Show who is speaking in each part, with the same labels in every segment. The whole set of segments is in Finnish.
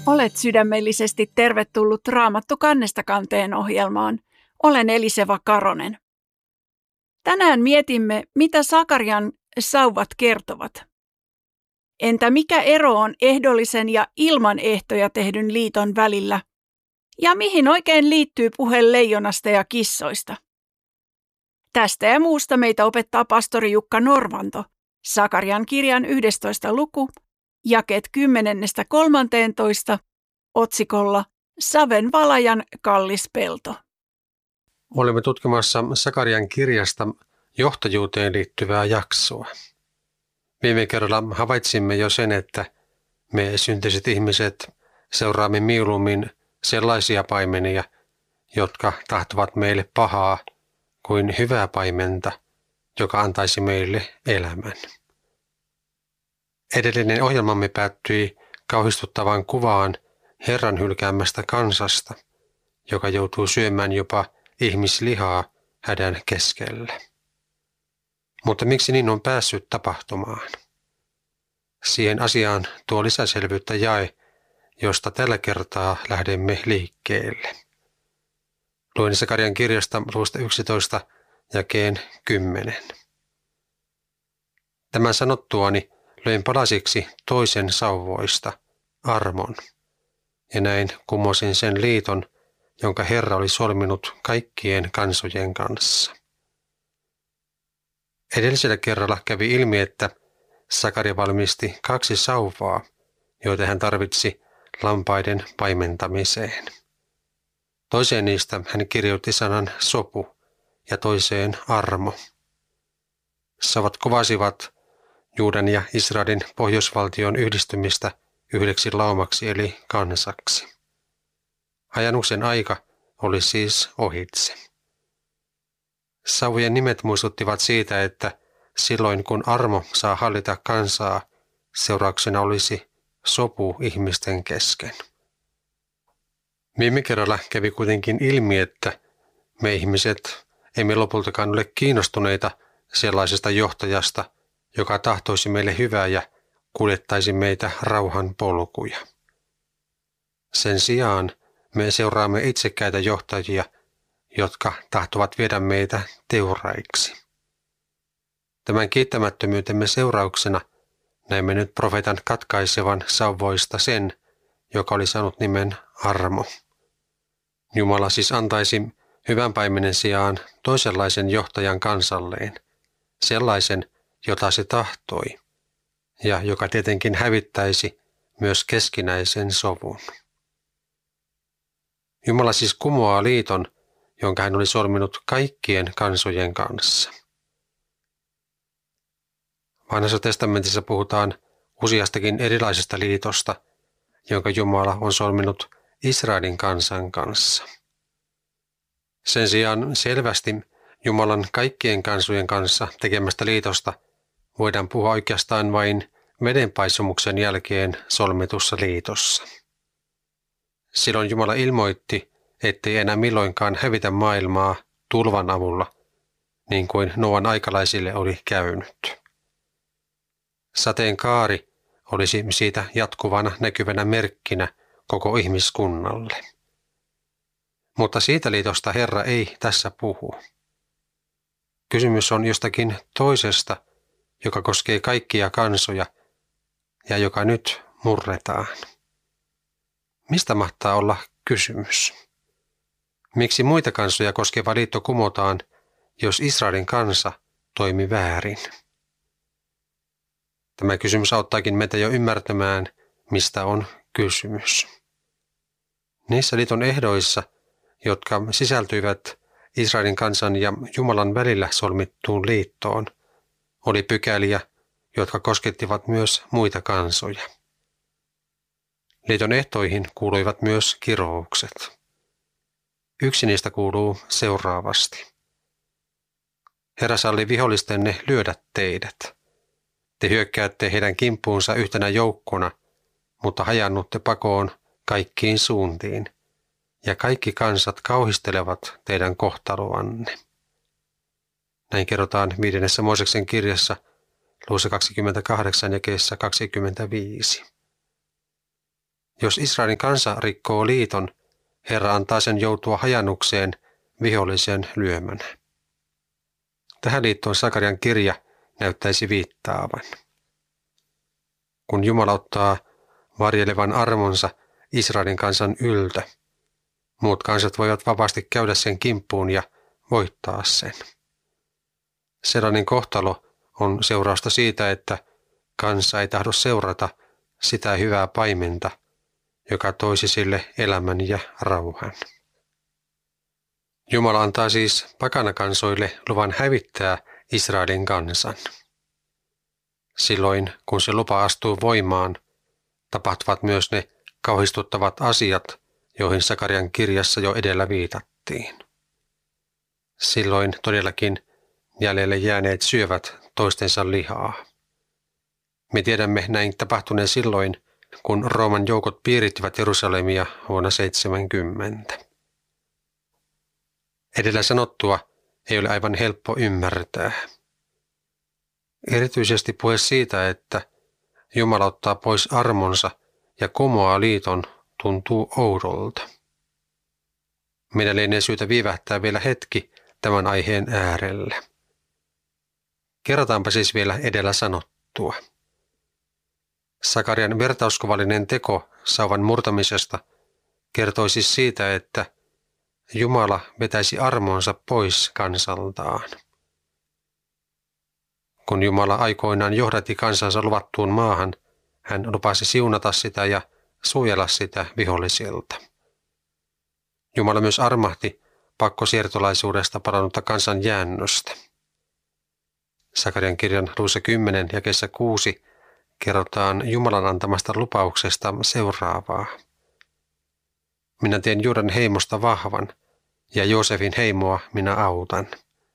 Speaker 1: Olet sydämellisesti tervetullut Raamattu kannesta kanteen ohjelmaan. Olen Eliseva Karonen. Tänään mietimme, mitä Sakarian sauvat kertovat. Entä mikä ero on ehdollisen ja ilman ehtoja tehdyn liiton välillä? Ja mihin oikein liittyy puhe leijonasta ja kissoista? Tästä ja muusta meitä opettaa pastori Jukka Norvanto, Sakarian kirjan 11. luku, jakeet 10–13, otsikolla Saven valajan kallis pelto.
Speaker 2: Olemme tutkimassa Sakarian kirjasta johtajuuteen liittyvää jaksoa. Viime kerralla havaitsimme jo sen, että me syntyiset ihmiset seuraamme mieluummin sellaisia paimenia, jotka tahtovat meille pahaa, kuin hyvää paimenta, joka antaisi meille elämän. Edellinen ohjelmamme päättyi kauhistuttavaan kuvaan Herran hylkäämästä kansasta, joka joutuu syömään jopa ihmislihaa hädän keskellä. Mutta miksi niin on päässyt tapahtumaan? Siihen asiaan tuo lisäselvyyttä jae, josta tällä kertaa lähdemme liikkeelle. Luen Sakarian kirjasta luvusta 11 jakeen 10. Tämän sanottuani löin palasiksi toisen sauvoista, armon, ja näin kumosin sen liiton, jonka Herra oli solminut kaikkien kansojen kanssa. Edellisellä kerralla kävi ilmi, että Sakaria valmisti 2 sauvaa, joita hän tarvitsi lampaiden paimentamiseen. Toiseen niistä hän kirjoitti sanan sopu ja toiseen armo. Sauvat kuvasivat Juudan ja Israelin pohjoisvaltion yhdistymistä yhdeksi laumaksi eli kansaksi. Ajanuksen aika oli siis ohitse. Sauvojen nimet muistuttivat siitä, että silloin kun armo saa hallita kansaa, seurauksena olisi sopu ihmisten kesken. Viime kerralla kävi kuitenkin ilmi, että me ihmiset emme lopultakaan ole kiinnostuneita sellaisesta johtajasta, joka tahtoisi meille hyvää ja kuljettaisi meitä rauhan polkuja. Sen sijaan me seuraamme itsekkäitä johtajia, jotka tahtovat viedä meitä teuraiksi. Tämän kiittämättömyytemme seurauksena näemme nyt profeetan katkaisevan sauvoista sen, joka oli saanut nimen armo. Jumala siis antaisi hyvän paimenen sijaan toisenlaisen johtajan kansalleen, sellaisen, jota se tahtoi, ja joka tietenkin hävittäisi myös keskinäisen sovun. Jumala siis kumoaa liiton, jonka hän oli solminut kaikkien kansojen kanssa. Vanhassa testamentissa puhutaan useastakin erilaisesta liitosta, jonka Jumala on solminut Israelin kansan kanssa. Sen sijaan selvästi Jumalan kaikkien kansojen kanssa tekemästä liitosta voidaan puhua oikeastaan vain vedenpaisumuksen jälkeen solmitussa liitossa. Silloin Jumala ilmoitti, ettei enää milloinkaan hävitä maailmaa tulvan avulla, niin kuin Noan aikalaisille oli käynyt. Sateenkaari olisi siitä jatkuvana näkyvänä merkkinä koko ihmiskunnalle. Mutta siitä liitosta Herra ei tässä puhu. Kysymys on jostakin toisesta, joka koskee kaikkia kansoja ja joka nyt murretaan. Mistä mahtaa olla kysymys? Miksi muita kansoja koskeva liitto kumotaan, jos Israelin kansa toimi väärin? Tämä kysymys auttaakin meitä jo ymmärtämään, mistä on kysymys. Niissä liiton ehdoissa, jotka sisältyivät Israelin kansan ja Jumalan välillä solmittuun liittoon, oli pykäliä, jotka koskettivat myös muita kansoja. Liiton ehtoihin kuuluivat myös kiroukset. Yksi niistä kuuluu seuraavasti. Herra salli vihollistenne lyödä teidät. Te hyökkäätte heidän kimppuunsa yhtenä joukkona, mutta hajannutte pakoon kaikkiin suuntiin, ja kaikki kansat kauhistelevat teidän kohtaloanne. Näin kerrotaan 5. Mooseksen kirjassa, luvussa 28 jakeessa 25. Jos Israelin kansa rikkoo liiton, Herra antaa sen joutua hajannukseen vihollisen lyömänä. Tähän liittoon Sakarian kirja näyttäisi viittaavan. Kun Jumala ottaa varjelevan armonsa Israelin kansan yltä, muut kansat voivat vapaasti käydä sen kimppuun ja voittaa sen. Sellainen kohtalo on seurausta siitä, että kansa ei tahdo seurata sitä hyvää paimenta, joka toisi sille elämän ja rauhan. Jumala antaa siis pakanakansoille luvan hävittää Israelin kansan. Silloin, kun se lupa astuu voimaan, tapahtuvat myös ne kauhistuttavat asiat, joihin Sakarian kirjassa jo edellä viitattiin. Silloin todellakin jäljelle jääneet syövät toistensa lihaa. Me tiedämme näin tapahtuneen silloin, kun Rooman joukot piirittivät Jerusalemia vuonna 70. Edellä sanottua ei ole aivan helppo ymmärtää. Erityisesti puhe siitä, että Jumala ottaa pois armonsa ja kumoaa liiton, tuntuu oudolta. Meidän lienee syytä viivähtää vielä hetki tämän aiheen äärellä. Kerrataanpa siis vielä edellä sanottua. Sakarian vertauskuvallinen teko sauvan murtamisesta kertoi siis siitä, että Jumala vetäisi armonsa pois kansaltaan. Kun Jumala aikoinaan johdatti kansansa luvattuun maahan, hän lupasi siunata sitä ja suojella sitä vihollisilta. Jumala myös armahti pakkosiirtolaisuudesta palannutta kansan jäännöstä. Sakarian kirjan luvussa 10 jakeessa 6 kerrotaan Jumalan antamasta lupauksesta seuraavaa. Minä teen Juudan heimosta vahvan, ja Joosefin heimoa minä autan.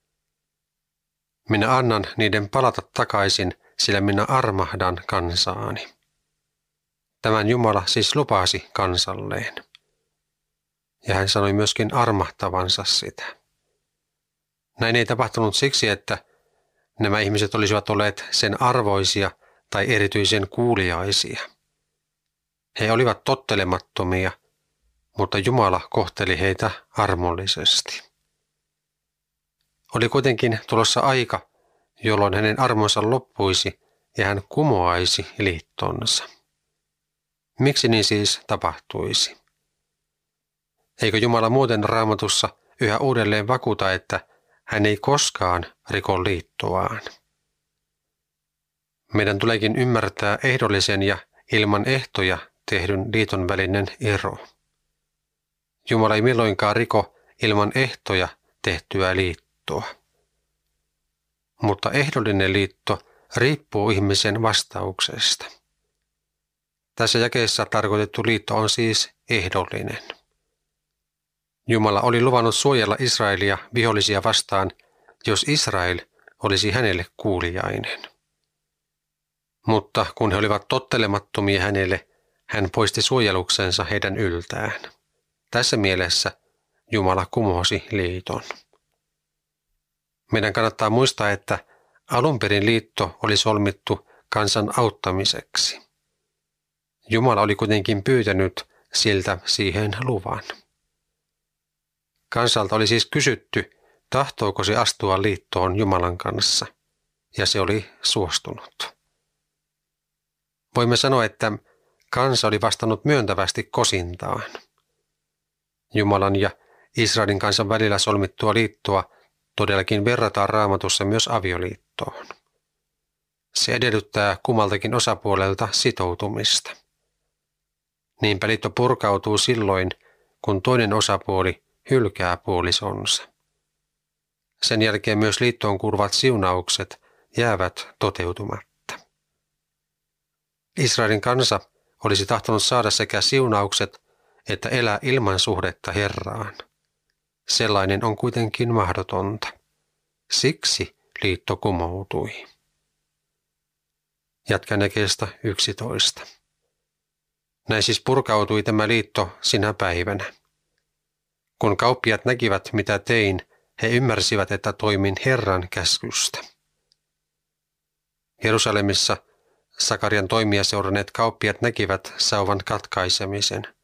Speaker 2: Minä annan niiden palata takaisin, sillä minä armahdan kansaani. Tämän Jumala siis lupasi kansalleen. Ja hän sanoi myöskin armahtavansa sitä. Näin ei tapahtunut siksi, että nämä ihmiset olisivat olleet sen arvoisia tai erityisen kuuliaisia. He olivat tottelemattomia, mutta Jumala kohteli heitä armollisesti. Oli kuitenkin tulossa aika, jolloin hänen armonsa loppuisi ja hän kumoaisi liittonsa. Miksi niin siis tapahtuisi? Eikö Jumala muuten Raamatussa yhä uudelleen vakuuta, että hän ei koskaan riko liittoaan? Meidän tuleekin ymmärtää ehdollisen ja ilman ehtoja tehdyn liiton välinen ero. Jumala ei milloinkaan riko ilman ehtoja tehtyä liittoa. Mutta ehdollinen liitto riippuu ihmisen vastauksesta. Tässä jakeessa tarkoitettu liitto on siis ehdollinen. Jumala oli luvannut suojella Israelia vihollisia vastaan, jos Israel olisi hänelle kuuliainen. Mutta kun he olivat tottelemattomia hänelle, hän poisti suojeluksensa heidän yltään. Tässä mielessä Jumala kumosi liiton. Meidän kannattaa muistaa, että alun perin liitto oli solmittu kansan auttamiseksi. Jumala oli kuitenkin pyytänyt siltä siihen luvan. Kansalta oli siis kysytty, tahtooko se astua liittoon Jumalan kanssa, ja se oli suostunut. Voimme sanoa, että kansa oli vastannut myöntävästi kosintaan. Jumalan ja Israelin kansan välillä solmittua liittoa todellakin verrataan Raamatussa myös avioliittoon. Se edellyttää kummaltakin osapuolelta sitoutumista. Niinpä liitto purkautuu silloin, kun toinen osapuoli hylkää puolisonsa. Sen jälkeen myös liittoon kuuluvat siunaukset jäävät toteutumatta. Israelin kansa olisi tahtonut saada sekä siunaukset että elää ilman suhdetta Herraan. Sellainen on kuitenkin mahdotonta. Siksi liitto kumoutui. Jatkan jakeesta 11. Näin siis purkautui tämä liitto sinä päivänä. Kun kauppiaat näkivät, mitä tein, he ymmärsivät, että toimin Herran käskystä. Jerusalemissa Sakarian toimia seuranneet kauppiat näkivät sauvan katkaisemisen.